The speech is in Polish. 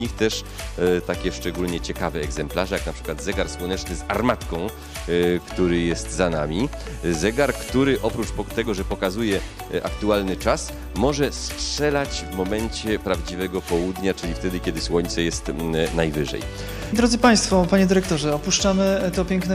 nich też takie szczególnie ciekawe egzemplarze, jak na przykład zegar słoneczny z armatką, który jest za nami. Zegar, który oprócz tego, że pokazuje aktualny czas, może strzelać w momencie prawdziwego południa, czyli wtedy, kiedy słońce jest najwyżej. Drodzy Państwo, Panie Dyrektorze, opuszczamy to piękne